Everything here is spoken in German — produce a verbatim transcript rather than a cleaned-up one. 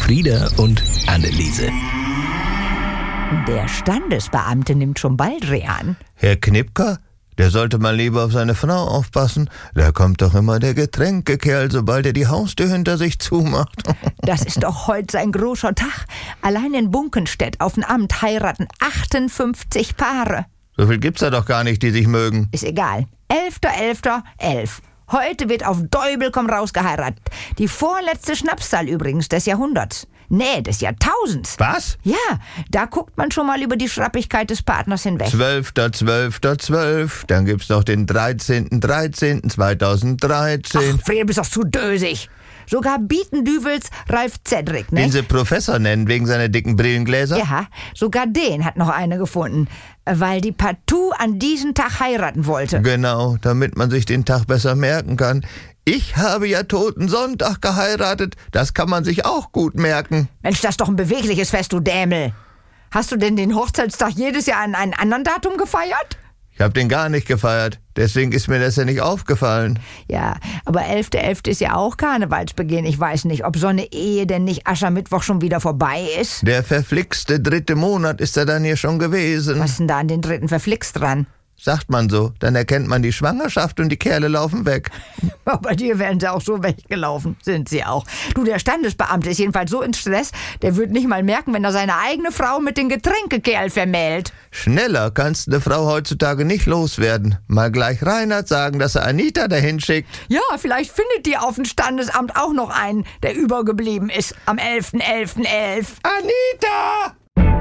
Frieda und Anneliese. Der Standesbeamte nimmt schon Baldrian. Herr Knipka, der sollte mal lieber auf seine Frau aufpassen. Da kommt doch immer der Getränkekerl, sobald er die Haustür hinter sich zumacht. Das ist doch heute sein großer Tag. Allein in Bunkenstedt auf dem Amt heiraten achtundfünfzig Paare. So viel gibt's da doch gar nicht, die sich mögen. Ist egal. elfter elfter elf. Heute wird auf Däubel komm raus geheiratet. Die vorletzte Schnapszahl übrigens des Jahrhunderts. Nee, des Jahrtausends. Was? Ja, da guckt man schon mal über die Schrappigkeit des Partners hinweg. Zwölfter, zwölfter, zwölf. Dann gibt's noch den dreizehnten, dreizehnten, zweitausenddreizehn. Ach, Frieda, bist doch zu dösig. Sogar Bietendüvels Ralf Zedrick, ne? Den sie Professor nennen, wegen seiner dicken Brillengläser? Ja, sogar den hat noch eine gefunden, weil die partout an diesem Tag heiraten wollte. Genau, damit man sich den Tag besser merken kann. Ich habe ja Toten Sonntag geheiratet. Das kann man sich auch gut merken. Mensch, das ist doch ein bewegliches Fest, du Dämel. Hast du denn den Hochzeitstag jedes Jahr an einem anderen Datum gefeiert? Ich habe den gar nicht gefeiert. Deswegen ist mir das ja nicht aufgefallen. Ja, aber elfter elfter ist ja auch Karnevalsbeginn. Ich weiß nicht, ob so eine Ehe denn nicht Aschermittwoch schon wieder vorbei ist. Der verflixte dritte Monat ist er dann hier schon gewesen. Was ist denn da an den dritten verflixt dran? Sagt man so. Dann erkennt man die Schwangerschaft und die Kerle laufen weg. Bei dir wären sie auch so weggelaufen, sind sie auch. Du, der Standesbeamte ist jedenfalls so in Stress, der wird nicht mal merken, wenn er seine eigene Frau mit dem Getränkekerl vermählt. Schneller kannst eine Frau heutzutage nicht loswerden. Mal gleich Reinhard sagen, dass er Anita dahin schickt. Ja, vielleicht findet die auf dem Standesamt auch noch einen, der übergeblieben ist am elfter elfter elf. Anita!